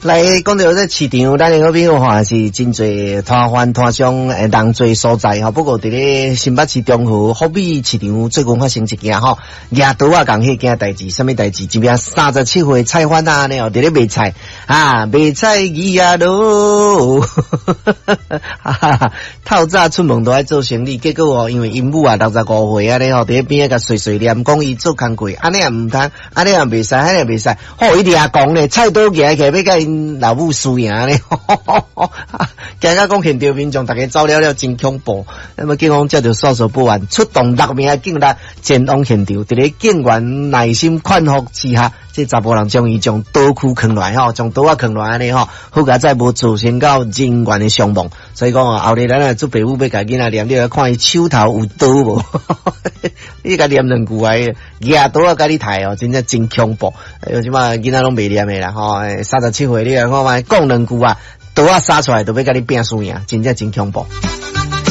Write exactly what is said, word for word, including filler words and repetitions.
来讲到这市场，咱那边话是真侪摊贩摊商诶人侪所在吼。不过伫咧新北市中和福美市场最近发生一件吼，抓刀啊，讲迄件代志，什么代志？一名三十七岁菜贩啊，呢哦，伫咧卖菜啊，卖菜鱼啊咯，透早出门都爱做生意，结果哦，因为因母啊六十五岁啊咧吼，伫咧边个碎碎念讲伊做工过，安尼也唔通，安尼也袂使，安尼也袂使，好伊俩讲咧，菜刀举起要甲因老母输赢咧，惊甲讲现场民众大家走了了真恐怖。那么警方接到搜索报案，出动六名警力前往现场，伫咧警员耐心劝服之下，这查甫人将伊将刀躯扛来吼，将刀啊扛来安尼吼，好甲再无造成到人员的伤亡。所以讲啊，后日咱啊做爸母要甲囡仔念，你来看伊手头有刀无？你甲念两句啊，举刀啊甲你抬哦，真正真恐怖。有即嘛囡仔拢袂念的啦吼，三十七岁你来看卖讲两句啊，刀啊杀出来都要甲你拼输赢，真正真恐怖。